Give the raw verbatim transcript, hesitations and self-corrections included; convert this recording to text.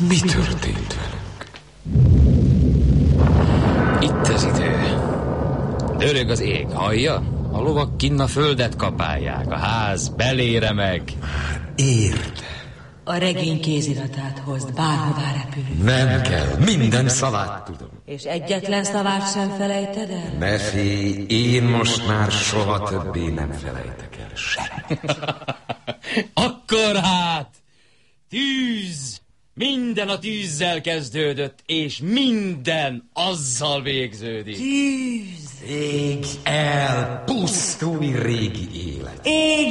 Mi történt velünk? Itt az idő. Dörög az ég, hallja? A lovak kinn a földet kapálják, a ház belére meg. Érde. A regény kéziratát hozd, bárhová repülünk. Nem kell, minden szavát tudom. És egyetlen szavát sem felejted el? Ne félj, én most már soha többé nem felejtek el semmit. Akkor hát, tűz! Minden a tűzzel kezdődött, és minden azzal végződik. Tűz! Égj el, pusztulj régi élet. Ég!